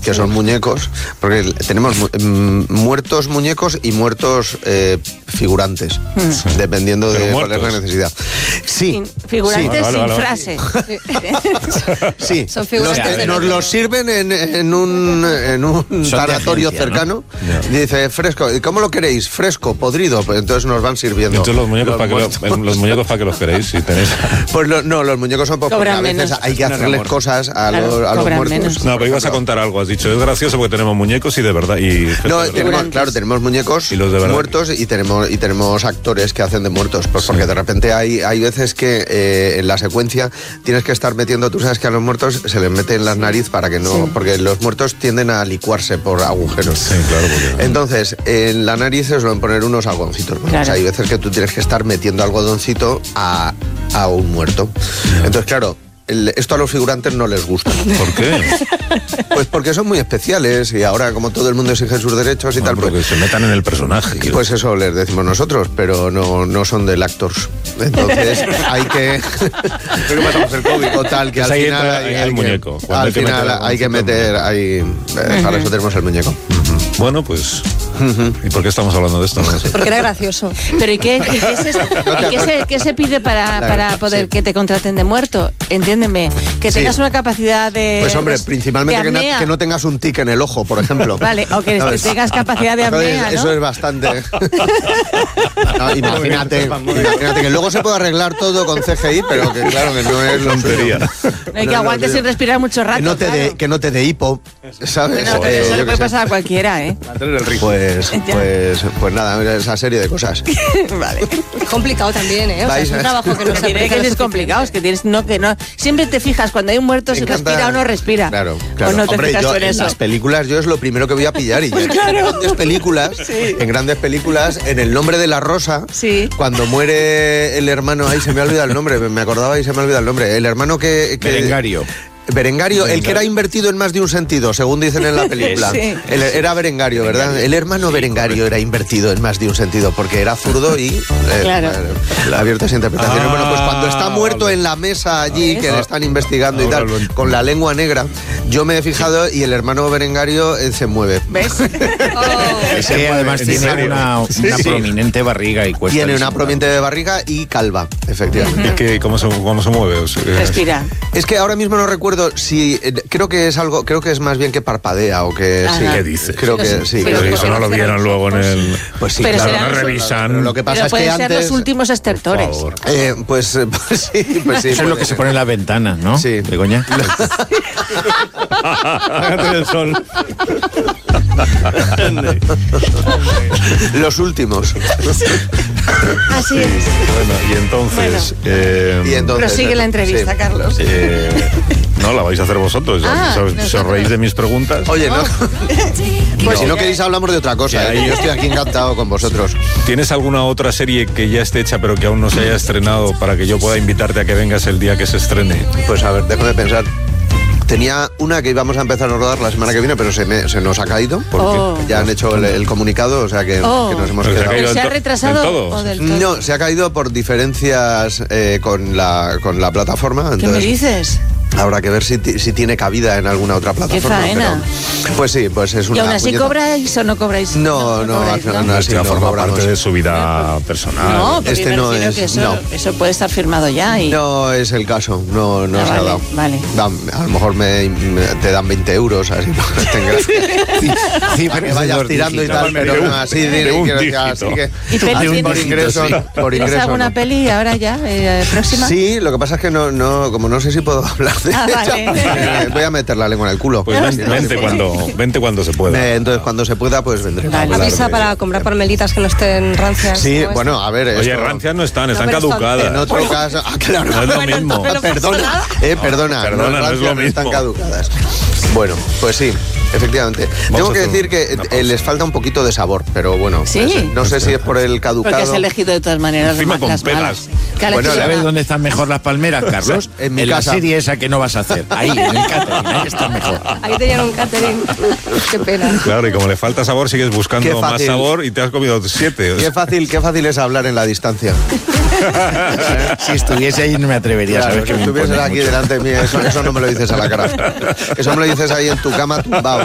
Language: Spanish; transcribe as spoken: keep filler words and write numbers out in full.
que son muñecos, porque tenemos mu- muertos muñecos y muertos eh, figurantes, sí. dependiendo de cuál es la necesidad. Sí. Sin, figurantes sí. sin vale, vale, frase. Sí, son figurantes los, de nos los los sirven en, en un, en un tanatorio cercano, ¿no? Y dice, fresco, ¿y cómo lo queréis? Fresco, podrido, pues entonces nos van sirviendo. Entonces los muñecos, los ¿para que lo, los muñecos para que los queréis? Si tenéis... Pues lo, no, los muñecos son porque a veces menos. hay que hacerles cosas a, claro, los, a los muertos. Menos. No, pero ibas a contar algo, has dicho, es gracioso porque tenemos muñecos y de verdad... Y no, tenemos, claro, tenemos muñecos y los de muertos y tenemos, y tenemos actores que hacen de muertos, pues sí. porque de repente hay, hay veces que eh, en la secuencia tienes que estar metiendo, tú sabes que a los muertos se les mete en la nariz para que no, sí. porque los muertos tienden a licuarse por agujeros. Sí, claro. Porque... Entonces, en la nariz se suelen poner unos algodoncitos. Claro. O sea, hay veces que tú tienes que estar metiendo algodoncito a, a un muerto. Entonces, claro, El, esto a los figurantes no les gusta. ¿Por qué? Pues porque son muy especiales y ahora como todo el mundo exige sus derechos y no, tal... Porque pues se metan en el personaje. Y pues eso les decimos nosotros, pero no, no son del actors. Entonces hay que... Creo que pasamos el COVID. Total, que pues al ahí final... Entra, hay, hay al el muñeco. Al final hay, hay que meter... Hay, uh-huh. Para eso tenemos el muñeco. Uh-huh. Bueno, pues... Uh-huh. ¿Y por qué estamos hablando de esto? No sé. Porque era gracioso. Pero ¿y qué, y qué, se, y qué, se, qué se pide para, para poder sí. que te contraten de muerto? Entiéndeme, que sí. tengas una capacidad de... Pues hombre, de, principalmente de que, no, que no tengas un tic en el ojo, por ejemplo. Vale, o que ¿sabes? tengas capacidad de apnea, ¿no? Eso es bastante. No, imagínate, imagínate que luego se puede arreglar todo con C G I, pero que claro que no es lontería. No hay que aguantes sin respirar mucho rato. Que no te, claro. de, que no te dé hipo, ¿sabes? Bueno, pero eso le puede pasar a cualquiera, ¿eh? Pues, pues, pues nada, esa serie de cosas. Vale. Es complicado también, ¿eh? O sea, es un trabajo que no se tiene que es complicado, es que tienes no que no. Siempre te fijas cuando hay un muerto si respira o no respira. Claro, claro. O no te Hombre, fijas yo, en eso. En las películas yo es lo primero que voy a pillar y pues yo claro. en grandes películas, sí. en grandes películas, en El nombre de la rosa, sí. cuando muere el hermano, ahí se me ha olvidado el nombre, me acordaba y se me ha olvidado el nombre, el hermano que, que Berengario. Berengario, el que era invertido en más de un sentido, según dicen en la película. Sí. El, era Berengario, ¿verdad? Berengario. El hermano Berengario era invertido en más de un sentido, porque era zurdo y... Eh, claro. eh, abiertas interpretaciones. Ah, bueno, pues cuando está muerto en la mesa allí, que le están investigando y tal, con la lengua negra, yo me he fijado y el hermano Berengario eh, se mueve. ¿Ves? Oh. Es que además tiene una, una sí, prominente barriga y cuesta. Tiene una prominente barriga y calva, efectivamente. Uh-huh. ¿Qué, cómo, se, ¿Cómo se mueve? O sea, respira. Es que ahora mismo no recuerdo si eh, creo que es algo, creo que es más bien que parpadea o que sí. ¿Qué dices? Creo que sí. Pero creo eso que no lo vieron luego en el. Pues sí, pero claro, no revisan. Pero lo que pasa pero es que pueden ser antes los últimos estertores. Eh, pues, pues sí, pues sí. Eso es lo que se pone en la ventana, ¿no? Sí. Begoña. Hágate el sol. Los últimos. Así es. Bueno, y entonces. Bueno. Eh, y entonces prosigue eh, la entrevista, sí. Carlos. Eh, no, la vais a hacer vosotros. Ah, ¿Os, ¿Os reís de mis preguntas? Oye, no. Pues no. si no queréis hablamos de otra cosa. ¿eh? Yo estoy aquí encantado con vosotros. ¿Tienes alguna otra serie que ya esté hecha pero que aún no se haya estrenado para que yo pueda invitarte a que vengas el día que se estrene? Pues a ver, déjame pensar. Tenía una que íbamos a empezar a rodar la semana que viene, pero se, me, se nos ha caído porque oh. ya han hecho el, el comunicado, o sea que, oh. que nos hemos ¿Pero quedado. ¿Se ha, ¿Se ha retrasado ¿del todo? o del todo? No, se ha caído por diferencias eh, con, la, con la plataforma. Entonces, ¿qué me dices? Habrá que ver si, si tiene cabida en alguna otra plataforma. ¡Qué faena! Pero, pues sí, pues es una... ¿Y aún así puñeta. cobráis o no cobráis? No, no, no, cobráis, no, no, así no, no forma cobramos. parte de su vida personal. No, pero este no es, que eso, no. eso puede estar firmado ya. Y... No es el caso, no, no ah, se vale, ha dado. Vale. Da, a lo mejor me, me, te dan veinte euros, así no tengas sí, sí, para que vayas tirando y tal, pero no, así de, de un que, así que ¿Y así un por ingreso, sí. por ingreso. ¿Tienes alguna no. peli ahora ya, eh, próxima? Sí, lo que pasa es que no, no, como no sé si puedo hablar de ah, ella, vale. voy a meter la lengua en el culo. Pues vente, vente, cuando, vente cuando se pueda. Eh, entonces, cuando se pueda, pues vendré. Vale. Avisa para comprar palmelitas que no estén rancias. Sí, bueno, a ver. Oye, esto... rancias no están, están no, caducadas. En otro caso. Ah, claro. No es lo mismo. Ah, perdona, eh, perdona. No, perdona, no, no es lo mismo. Están caducadas. Bueno, pues sí. Efectivamente. Tengo que decir que eh, les falta un poquito de sabor, pero bueno, ¿sí? no sé si es por el caducado. Porque has elegido de todas maneras Encima con las pelas. malas. Bueno, ¿sabes dónde están mejor las palmeras, Carlos? En mi en casa. La serie esa que no vas a hacer. Ahí, en el catering, ahí está mejor. Ahí tenían un catering. Qué pena. Claro, y como le falta sabor, sigues buscando más sabor y te has comido siete. Qué fácil, qué fácil es hablar en la distancia. Si estuviese ahí no me atrevería, claro, ¿sabes? Si que estuvieses aquí mucho. delante de mí, eso, eso no me lo dices a la cara. Eso me lo dices ahí en tu cama tumbado.